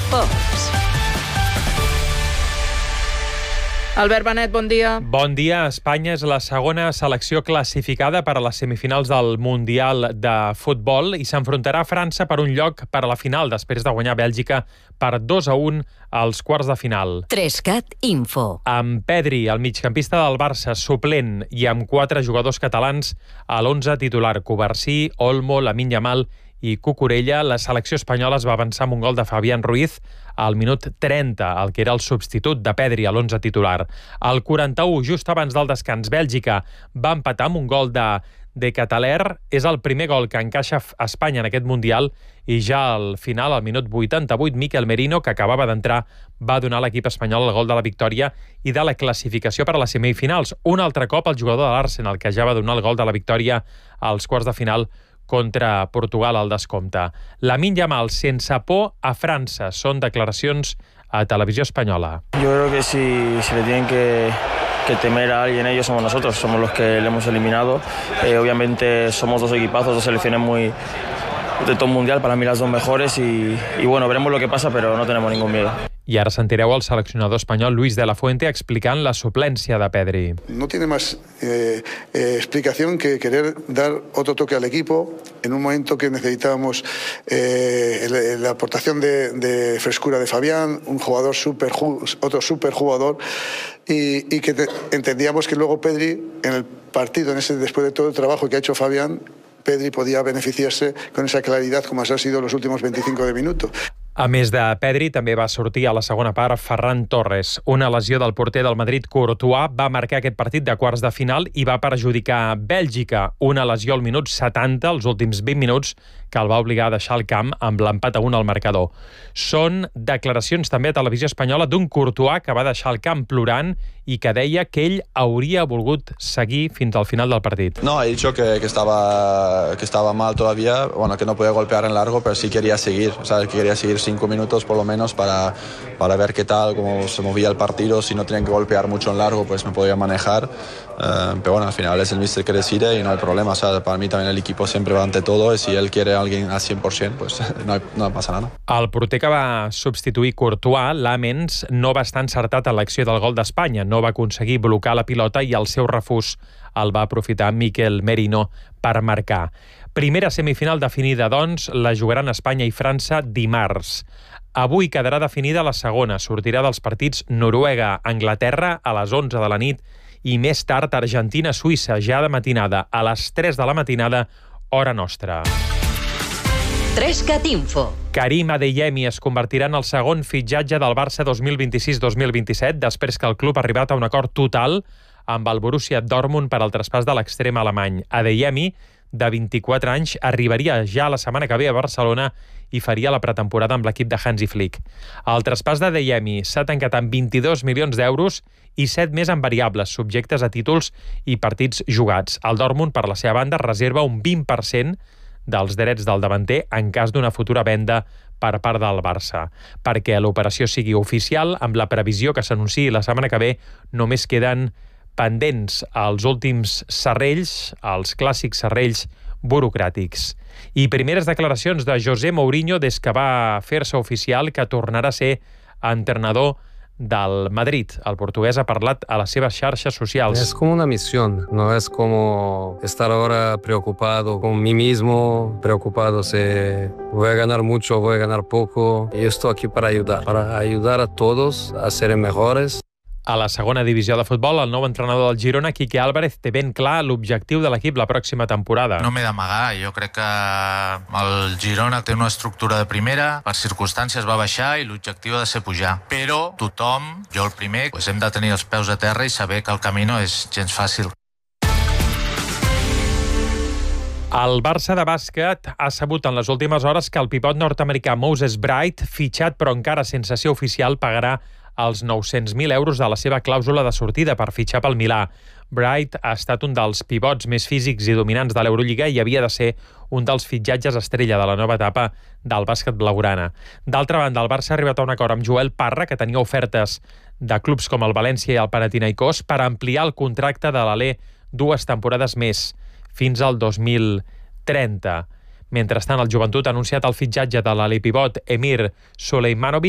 Esports. Albert Benet, bon dia. Bon dia. Espanya és la segona selecció classificada per a les semifinals del Mundial de Futbol i s'enfrontarà a França per un lloc per a la final després de guanyar Bèlgica per 2-1 als quarts de final. 3CAT Info. Amb Pedri, el migcampista del Barça, suplent, i amb 4 jugadors catalans a l'11 titular: Covarsí, Olmo, Lamine Yamal i Cucurella, la selecció espanyola es va avançar amb un gol de Fabián Ruiz al minut 30, el que era el substitut de Pedri a l'11 titular. Al 41, just abans del descans, Bèlgica va empatar amb un gol de Cataler. És el primer gol que encaixa Espanya en aquest Mundial i ja al final, al minut 88, Mikel Merino, que acabava d'entrar, va donar a l'equip espanyol el gol de la victòria i de la classificació per a les semifinals. Un altre cop el jugador de l'Arsenal, que ja va donar el gol de la victòria als quarts de final contra Portugal al descompte. Lamine Yamal sense por a França. Són declaracions a Televisió Espanyola. Yo creo que si le tienen que temer a alguien, ellos somos nosotros, somos los que le hemos eliminado. Obviamente somos dos equipazos, dos selecciones muy de top mundial, para mí las dos mejores y bueno, veremos lo que pasa, pero no tenemos ningún miedo. I ara sentireu el seleccionador espanyol Luis de la Fuente explicant la suplència de Pedri. No tiene más explicación que querer dar otro toque al equipo en un momento que necesitábamos la aportación de frescura de Fabián, un jugador otro super jugador y que entendíamos que luego Pedri en el partido, después de todo el trabajo que ha hecho Fabián, Pedri podía beneficiarse con esa claridad como ha sido los últimos 25 de minuto. A més de Pedri, també va sortir a la segona part Ferran Torres. Una lesió del porter del Madrid, Courtois, va marcar aquest partit de quarts de final i va perjudicar Bèlgica. Una lesió al minut 70, els últims 20 minuts, que el va obligar a deixar el camp amb l'empat a 1 al marcador. Són declaracions també a Televisió Espanyola d'un Courtois que va deixar el camp plorant i que deia que ell hauria volgut seguir fins al final del partit. No, he dicho que estaba mal todavía, bueno, que no podía golpear en largo, pero sí quería seguir, o sea, que quería seguir 5 minutos por lo menos para ver qué tal, cómo se movía el partido. Si no tenían que golpear mucho en largo, pues me podía manejar. Pero bueno, al final es el míster que decide y no hay problema. O sea, para mí también el equipo siempre va ante todo y si él quiere a alguien al 100%, pues no pasa nada. El porter que va substituir Courtois, Lamens, no va estar encertat en l'acció del gol d'Espanya. No va aconseguir blocar la pilota i el seu refús el va aprofitar Mikel Merino per marcar. Primera semifinal definida, doncs, la jugaran Espanya i França dimarts. Avui quedarà definida la segona. Sortirà dels partits Noruega-Anglaterra a les 11 de la nit i més tard Argentina-Suïssa, ja de matinada, a les 3 de la matinada, hora nostra. 3CAT Info. Karim Adeyemi es convertirà en el segon fitxatge del Barça 2026-2027 després que el club ha arribat a un acord total amb el Borussia Dortmund per al traspàs de l'extrem alemany. Adeyemi, de 24 anys, arribaria ja la setmana que ve a Barcelona i faria la pretemporada amb l'equip de Hansi Flick. El traspàs d'Adeyemi s'ha tancat amb 22 milions d'euros i 7 més en variables, subjectes a títols i partits jugats. El Dortmund, per la seva banda, reserva un 20% dels drets del davanter en cas d'una futura venda per part del Barça. Perquè l'operació sigui oficial, amb la previsió que s'anunciï la setmana que ve, només queden pendents els últims serrells, els clàssics serrells burocràtics. I primeres declaracions de José Mourinho des que va fer-se oficial que tornarà a ser entrenador del Madrid. El portuguès ha parlat a les seves xarxes socials. Es como una misión, no es como estar ahora preocupado con mí mismo, preocupado si voy a ganar mucho o voy a ganar poco. Y estoy aquí para ayudar a todos a ser mejores. A la segona divisió de futbol, el nou entrenador del Girona, Quique Álvarez, té ben clar l'objectiu de l'equip la pròxima temporada. No m'he d'amagar, jo crec que el Girona té una estructura de primera, per circumstàncies va baixar i l'objectiu ha de ser pujar. Però tothom, jo el primer, hem de tenir els peus a terra i saber que el camí no és gens fàcil. El Barça de bàsquet ha sabut en les últimes hores que el pivot nord-americà Moses Bright, fitxat però encara sense ser oficial, pagarà els 900.000 euros de la seva clàusula de sortida per fitxar pel Milà. Bright ha estat un dels pivots més físics i dominants de l'Eurolliga i havia de ser un dels fitxatges estrella de la nova etapa del bàsquet blaugrana. D'altra banda, el Barça ha arribat a un acord amb Joel Parra, que tenia ofertes de clubs com el València i el Panathinaikos, per ampliar el contracte de l'Alé 2 temporades més, fins al 2030. Mentrestant, el Joventut ha anunciat el fitxatge de l'Alé pivot Emir Soleimanovic